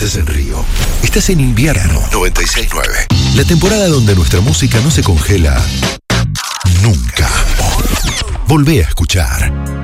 estás en Río. Estás en invierno 96.9. La temporada donde nuestra música no se congela nunca. Volvé a escuchar